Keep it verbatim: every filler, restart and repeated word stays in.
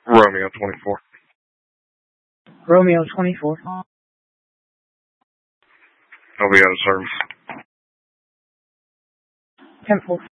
Romeo twenty-four. Romeo twenty-four. I'll be out of service. ten four.